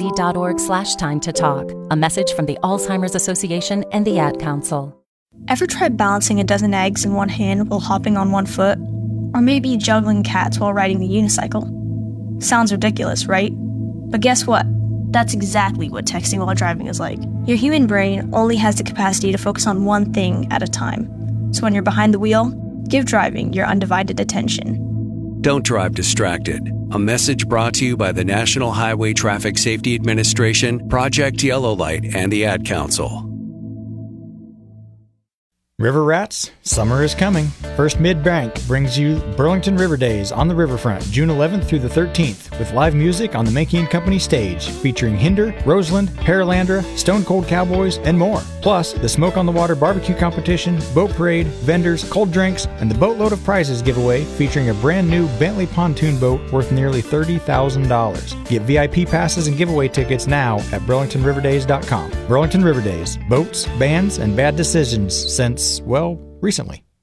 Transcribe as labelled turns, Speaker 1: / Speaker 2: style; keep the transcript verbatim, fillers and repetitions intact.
Speaker 1: dot org slash time to talk. A message from the Alzheimer's Association and the Ad Council.
Speaker 2: Ever try balancing a dozen eggs in one hand while hopping on one foot? Or maybe juggling cats while riding the unicycle? Sounds ridiculous, right? But guess what? That's exactly what texting while driving is like. Your human brain only has the capacity to focus on one thing at a time. So when you're behind the wheel, give driving your undivided attention.
Speaker 3: Don't drive distracted. A message brought to you by the National Highway Traffic Safety Administration, Project Yellow Light, and the Ad Council.
Speaker 4: River Rats, summer is coming. First Mid-Bank brings you Burlington River Days on the Riverfront, June eleventh through the thirteenth, with live music on the Mankey and Company stage, featuring Hinder, Roseland, Paralandra, Stone Cold Cowboys, and more. Plus, the Smoke on the Water barbecue competition, boat parade, vendors, cold drinks, and the Boatload of Prizes giveaway, featuring a brand new Bentley pontoon boat worth nearly thirty thousand dollars. Get V I P passes and giveaway tickets now at burlington river days dot com. Burlington River Days, boats, bands, and bad decisions since, well, recently.